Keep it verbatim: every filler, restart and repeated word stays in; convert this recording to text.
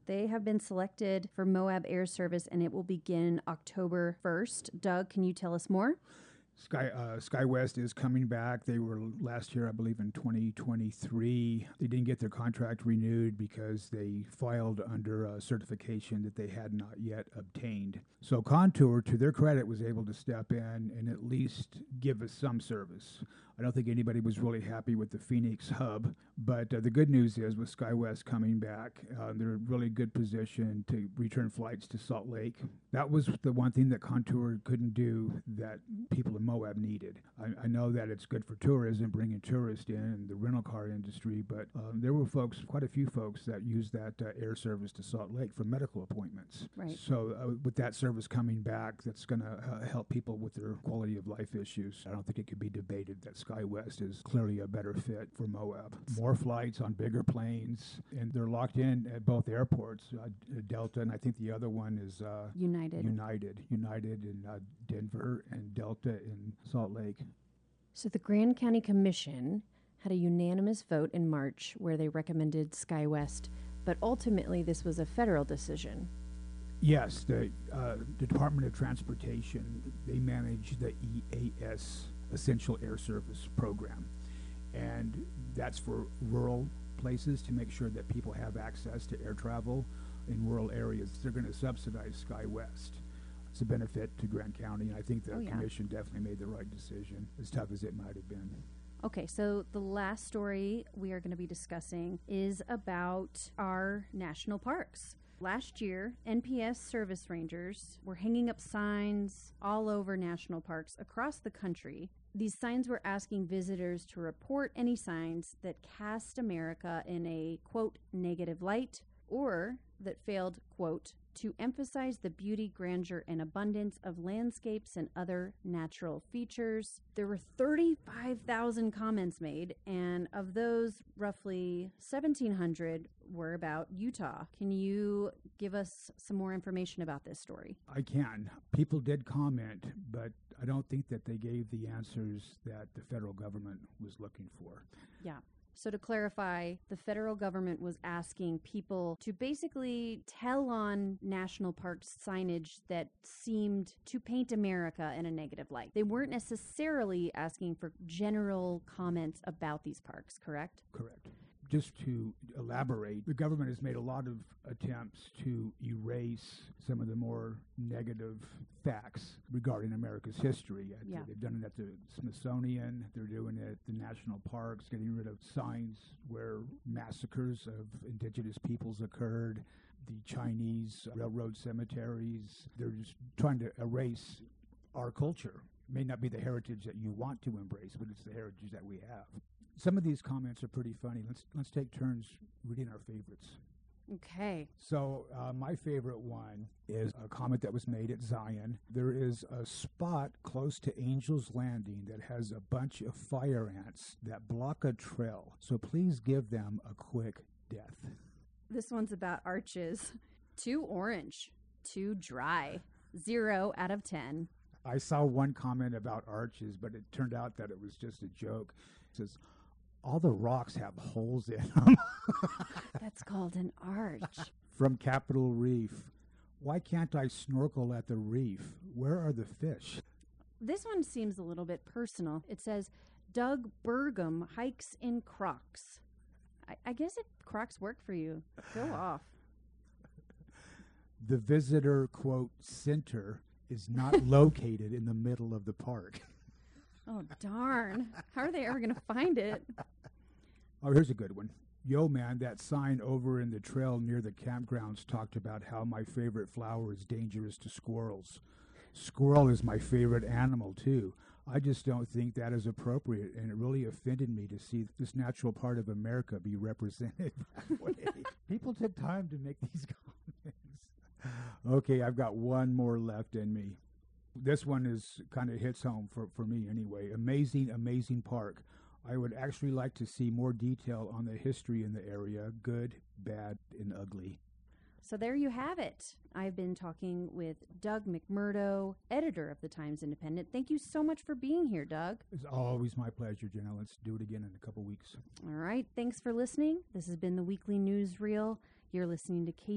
They have been selected for Moab Air Service, and it will begin October first. Doug, can you tell us more? Sky uh, SkyWest is coming back. They were last year, I believe, in twenty twenty-three. They didn't get their contract renewed because they filed under a certification that they had not yet obtained. So Contour, to their credit, was able to step in and at least give us some service. I don't think anybody was really happy with the Phoenix hub, but uh, the good news is with SkyWest coming back, uh, they're in a really good position to return flights to Salt Lake. That was the one thing that Contour couldn't do that people in Moab needed. I, I know that it's good for tourism, bringing tourists in and the rental car industry, but um, there were folks, quite a few folks that used that uh, air service to Salt Lake for medical appointments. Right. So uh, with that service coming back, that's going to uh, help people with their quality of life issues. I don't think it could be debated that SkyWest is clearly a better fit for Moab. More flights on bigger planes, and they're locked in at both airports, uh, Delta, and I think the other one is uh, United. United. United in uh, Denver and Delta in Salt Lake. So the Grand County Commission had a unanimous vote in March where they recommended SkyWest, but ultimately this was a federal decision. Yes, the, uh, the Department of Transportation, they manage the E A S, Essential Air Service Program. And that's for rural places to make sure that people have access to air travel in rural areas. They're going to subsidize SkyWest. It's a benefit to Grand County, and I think the Oh, yeah. commission definitely made the right decision, as tough as it might have been. Okay, so the last story we are going to be discussing is about our national parks. Last year, N P S service rangers were hanging up signs all over national parks across the country. These signs were asking visitors to report any signs that cast America in a, quote, negative light, or that failed, quote, to emphasize the beauty, grandeur, and abundance of landscapes and other natural features. There were thirty-five thousand comments made, and of those, roughly seventeen hundred were about Utah. Can you give us some more information about this story? I can. People did comment, but I don't think that they gave the answers that the federal government was looking for. Yeah. So to clarify, the federal government was asking people to basically tell on national parks signage that seemed to paint America in a negative light. They weren't necessarily asking for general comments about these parks, correct? Correct. Just to elaborate, the government has made a lot of attempts to erase some of the more negative facts regarding America's history. At the- Yeah. They've done it at the Smithsonian, they're doing it at the national parks, getting rid of signs where massacres of indigenous peoples occurred, the Chinese railroad cemeteries. They're just trying to erase our culture. It may not be the heritage that you want to embrace, but it's the heritage that we have. Some of these comments are pretty funny. Let's let's take turns reading our favorites. Okay. So uh, my favorite one is a comment that was made at Zion. There is a spot close to Angel's Landing that has a bunch of fire ants that block a trail. So please give them a quick death. This one's about arches. Too orange, too dry. Zero out of ten. I saw one comment about arches, but it turned out that it was just a joke. It says, all the rocks have holes in them. That's called an arch. From Capitol Reef. Why can't I snorkel at the reef? Where are the fish? This one seems a little bit personal. It says, Doug Burgum hikes in Crocs. I, I guess if Crocs work for you, go off. The visitor, quote, center is not located in the middle of the park. Oh, darn. How are they ever going to find it? Oh, here's a good one. Yo, man, that sign over in the trail near the campgrounds talked about how my favorite flower is dangerous to squirrels. Squirrel is my favorite animal, too. I just don't think that is appropriate, and it really offended me to see this natural part of America be represented that way. People took time to make these comments. Okay, I've got one more left in me. This one is kind of hits home for, for me anyway. Amazing, amazing park. I would actually like to see more detail on the history in the area, good, bad, and ugly. So there you have it. I've been talking with Doug McMurdo, editor of the Times Independent. Thank you so much for being here, Doug. It's always my pleasure, Jenna. Let's do it again in a couple weeks. All right. Thanks for listening. This has been the Weekly Newsreel. You're listening to K